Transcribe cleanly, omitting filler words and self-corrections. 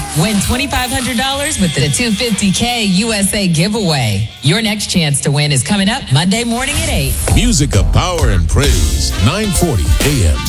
Win $2,500 with the 250K USA giveaway. Your next chance to win is coming up Monday morning at 8. Music of power and praise, 940 AM.